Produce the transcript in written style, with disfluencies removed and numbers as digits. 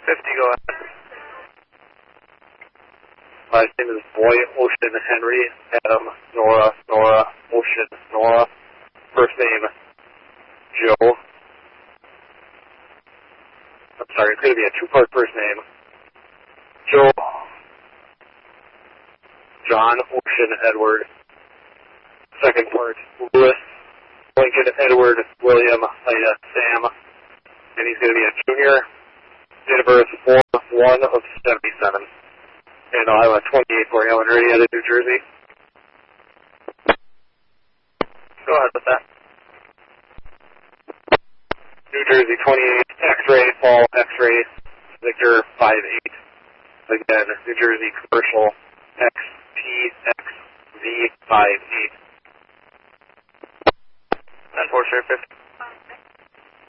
go ahead. Last name is Boy, Ocean, Henry, Adam, Nora, Ocean, Nora. First name, Joe. I'm sorry, it's going to be a two-part first name. Joe, John, Ocean, Edward. Second part, Lewis, Lincoln, Edward, William, Ida, Sam. And he's going to be a junior. Date of birth 4/1/77. And I'll have a 28 for you when ready out of New Jersey. Go ahead with that. New Jersey 28, X-ray, Paul, X-ray, Victor 58. Again, New Jersey commercial, XPXV 58. And Porsche 50.